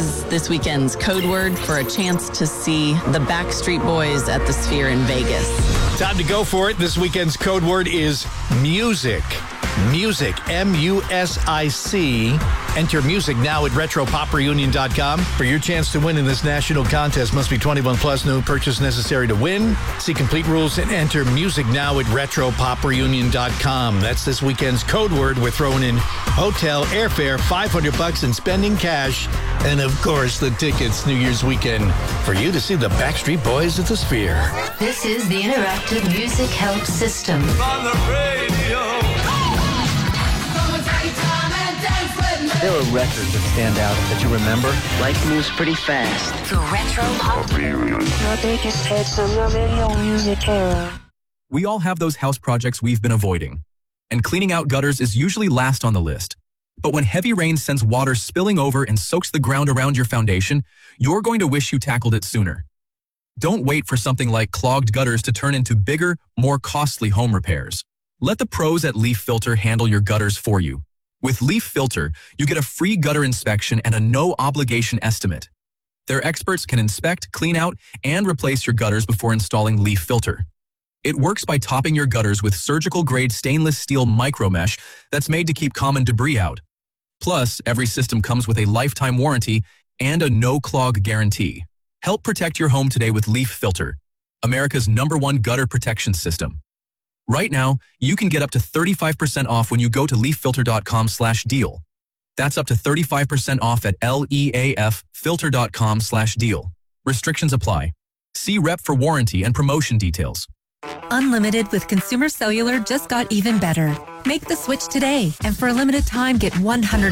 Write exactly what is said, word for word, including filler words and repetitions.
is this weekend's code word for a chance to see the Backstreet Boys at the Sphere in Vegas. Time to go for it. This weekend's code word is music. Music, M U S I C. Enter music now at retro pop reunion dot com. For your chance to win in this national contest, must be twenty-one plus, no purchase necessary to win. See complete rules and enter music now at retro pop reunion dot com. That's this weekend's code word. We're throwing in hotel, airfare, five hundred bucks and spending cash. And of course, the tickets New Year's weekend for you to see the Backstreet Boys at the Sphere. This is the Interactive Music Help System. On the radio. There are records that stand out that you remember. Life moves pretty fast. The Retro Pop The biggest hits of the video music era. We all have those house projects we've been avoiding, and cleaning out gutters is usually last on the list. But when heavy rain sends water spilling over and soaks the ground around your foundation, you're going to wish you tackled it sooner. Don't wait for something like clogged gutters to turn into bigger, more costly home repairs. Let the pros at Leaf Filter handle your gutters for you. With Leaf Filter, you get a free gutter inspection and a no-obligation estimate. Their experts can inspect, clean out, and replace your gutters before installing Leaf Filter. It works by topping your gutters with surgical-grade stainless steel micromesh that's made to keep common debris out. Plus, every system comes with a lifetime warranty and a no-clog guarantee. Help protect your home today with Leaf Filter, America's number one gutter protection system. Right now, you can get up to thirty-five percent off when you go to leaf filter dot com slash deal. That's up to thirty-five percent off at leaf filter dot com slash deal. Restrictions apply. See rep for warranty and promotion details. Unlimited with Consumer Cellular just got even better. Make the switch today, and for a limited time, get one hundred